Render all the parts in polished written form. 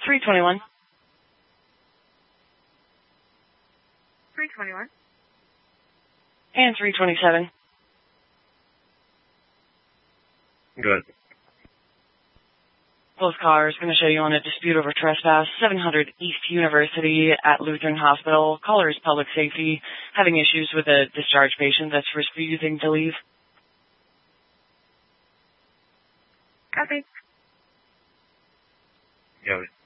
321. 321. And 327. Good. Both cars going to show you on a dispute over trespass, 700 East University at Lutheran Hospital. Caller is public safety, having issues with a discharged patient that's refusing to leave. Copy. Got it.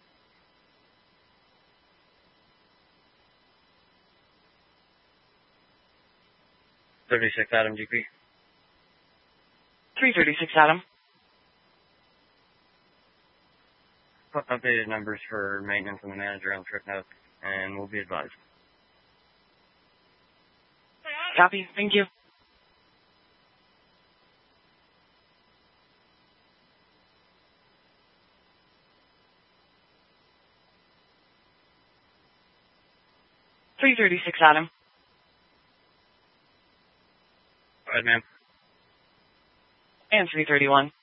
.36 Adam GP. 336 Adam. Updated numbers for maintenance and the manager on trip notes, and we'll be advised. Copy. Thank you. .336 Adam. Go ahead, ma'am. And 331.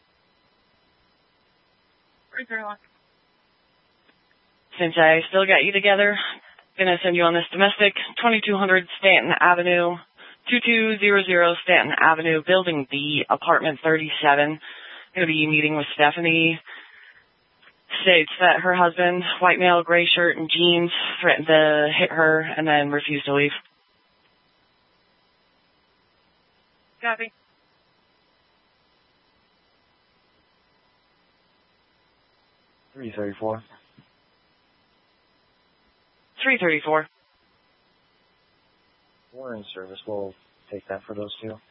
331. Since I still got you together, gonna send you on this domestic, 2200 Stanton Avenue, 2200 Stanton Avenue, Building B, Apartment 37. Gonna be meeting with Stephanie. States that her husband, white male, gray shirt and jeans, threatened to hit her and then refused to leave. Copy. .334. 334. We're in service. We'll take that for those two.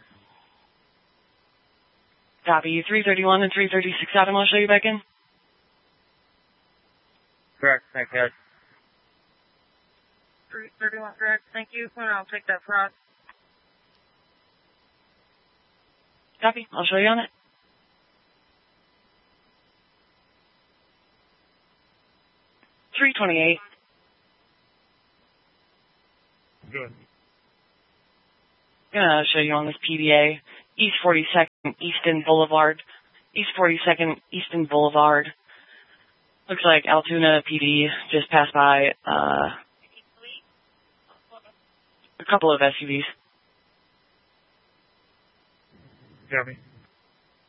Copy. 331 and 336 Adam. I'll show you back in. Correct. Thanks, guys. 331, correct. Thank you. I'll take that for us. Copy. I'll show you on it. .328. Good. Gonna show you on this PDA. East 42nd Easton Boulevard. East 42nd Easton Boulevard. Looks like Altoona PD just passed by a couple of SUVs. Copy.